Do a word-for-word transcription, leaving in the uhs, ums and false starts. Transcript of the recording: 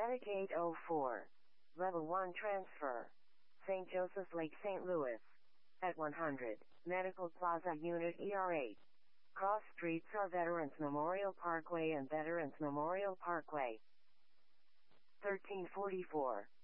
Medicaid oh four. Level one transfer. Saint Joseph's Lake, Saint Louis. At one hundred. Medical Plaza Unit E R eight. Cross streets are Veterans Memorial Parkway and Veterans Memorial Parkway. thirteen forty-four.